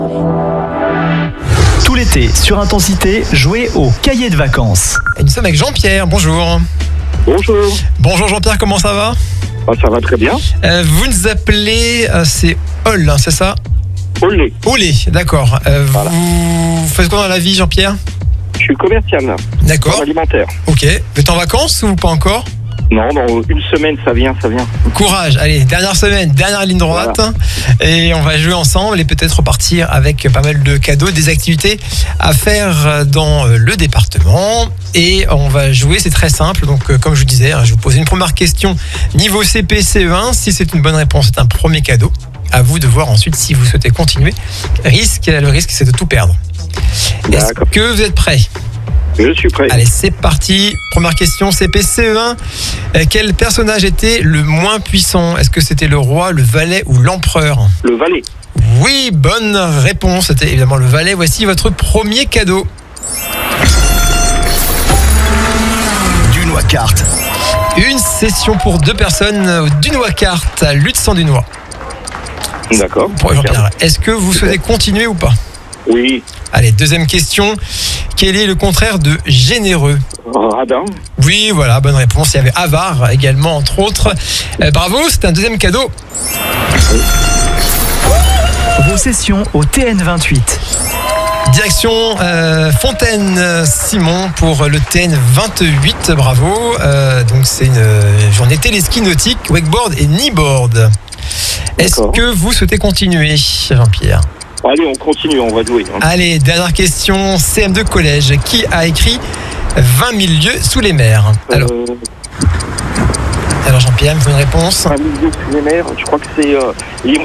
Tout l'été, sur Intensité, jouez au cahier de vacances. Et nous sommes avec Jean-Pierre, bonjour. Bonjour. Bonjour Jean-Pierre, comment ça va? Ça va très bien. Vous nous appelez, c'est Hall, hein, c'est ça? Olé. Olé, d'accord. Voilà. Vous faites quoi dans la vie, Jean-Pierre? Je suis commercial là, D'accord, dans alimentaire. ok. Vous êtes en vacances ou pas encore? Non, dans une semaine, ça vient. Courage, allez, dernière semaine, dernière ligne droite. Voilà. Et on va jouer ensemble et peut-être repartir avec pas mal de cadeaux, des activités à faire dans le département. Et on va jouer, c'est très simple. Donc comme je vous disais, je vais vous poser une première question niveau CP, CE1. Si c'est une bonne réponse, c'est un premier cadeau. À vous de voir ensuite si vous souhaitez continuer. Le risque, c'est de tout perdre. Est-ce D'accord. que vous êtes prêts? Je suis prêt. Allez, c'est parti. Première question, CP, CE1. Quel personnage était le moins puissant? Est-ce que c'était le roi, le valet ou l'empereur? Le valet. Oui, bonne réponse. C'était évidemment le valet. Voici votre premier cadeau. Dunois Kart. Une session pour 2 personnes au Dunois Kart à Lutz-en-Dunois. D'accord. Pour Jean-Pierre, est-ce que vous souhaitez continuer ou pas? Oui. Allez, deuxième question. Quel est le contraire de généreux? Radin. Oui, voilà, bonne réponse. Il y avait avare également, entre autres. Bravo, c'est un deuxième cadeau. Vos sessions au TN28. Direction Fontaine-Simon pour le TN28, bravo. Donc c'est une journée téléski nautique, wakeboard et kneeboard. Est-ce D'accord. que vous souhaitez continuer, Jean-Pierre? Allez, on continue, on va jouer. Allez, dernière question, CM2 collège. Qui a écrit 20 000 lieues sous les mers? Alors Jean-Pierre, il me faut une réponse. Un milieu sous les mers, je crois que c'est